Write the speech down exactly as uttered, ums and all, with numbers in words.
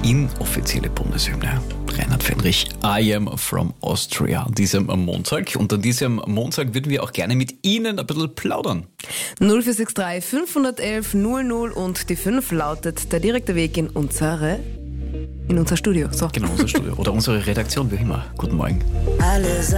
inoffizielle Bundeshymne. Reinhard Fendrich, I am from Austria, an diesem Montag. Und an diesem Montag würden wir auch gerne mit Ihnen ein bisschen plaudern. null vier sechs drei fünf eins eins null null und die fünf lautet der direkte Weg in unsere, in unser Studio. So. Genau, unser Studio oder unsere Redaktion, wie immer. Guten Morgen. Alle